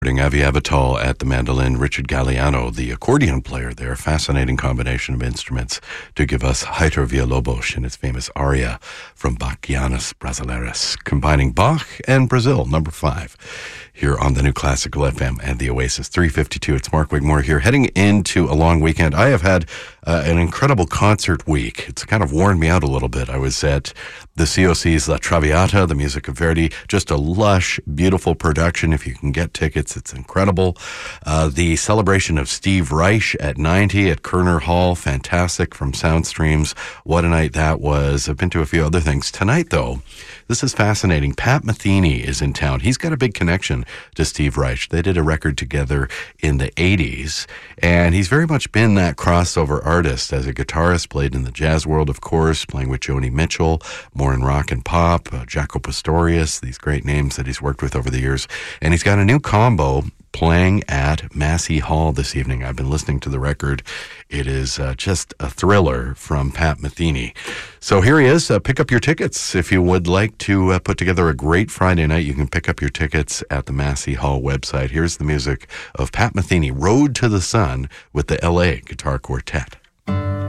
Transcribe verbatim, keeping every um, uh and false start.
Avi Avital at the mandolin, Richard Galliano, the accordion player there. Fascinating combination of instruments to give us Heitor Villa-Lobos in its famous aria from Bachianas Brasileiras, combining Bach and Brazil, number five, here on the New Classical F M and the Oasis. three fifty-two, it's Mark Wigmore here, heading into a long weekend. I have had uh, an incredible concert week. It's kind of worn me out a little bit. I was at the C O C's La Traviata, the music of Verdi, just a lush, beautiful production. If you can get tickets, it's incredible. Uh, the celebration of Steve Reich at ninety at Kerner Hall, fantastic, from Soundstreams. What a night that was. I've been to a few other things. Tonight, though, this is fascinating. Pat Metheny is in town. He's got a big connection to Steve Reich. They did a record together in the eighties, and he's very much been that crossover artist as a guitarist, played in the jazz world, of course, playing with Joni Mitchell, more in rock and pop, uh, Jaco Pastorius, these great names that he's worked with over the years. And he's got a new combo playing at Massey Hall this evening. I've been listening to the record. It is uh, just a thriller from Pat Metheny. So here he is. Uh, pick up your tickets. If you would like to uh, put together a great Friday night, you can pick up your tickets at the Massey Hall website. Here's the music of Pat Metheny, Road to the Sun, with the L A Guitar Quartet.